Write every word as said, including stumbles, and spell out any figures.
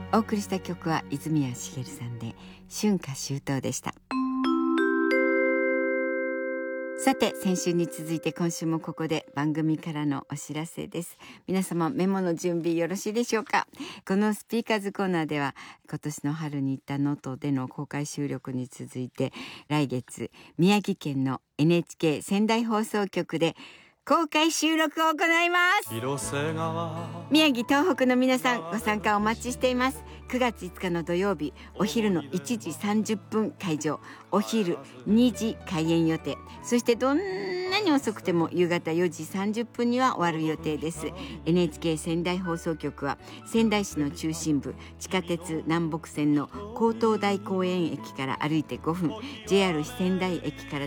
お送りした曲は泉谷しげるさんで春夏秋冬でした。さて、先週に続いて今週もここで番組からのお知らせです。皆様メモの準備よろしいでしょうか。このスピーカーズコーナーでは今年の春に行った能登での公開収録に続いて、来月宮城県の エヌエイチケー 仙台放送局で公開収録を行います。宮城東北の皆さん、ご参加お待ちしています。くがついつかの土曜日、お昼のいちじさんじゅっぷん開場、お昼にじ開演予定。そしてどんなに遅くても夕方よじさんじゅっぷんには終わる予定です。 エヌエイチケー 仙台放送局は仙台市の中心部、地下鉄南北線の江東台公園駅から歩いてごふん、 ジェイアール 仙台駅から